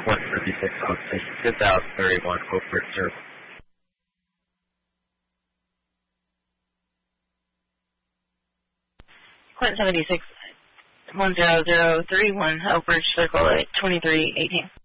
176 on station 2031, Hope Bridge Circle. 76 10031, Hope Bridge Circle at 2318.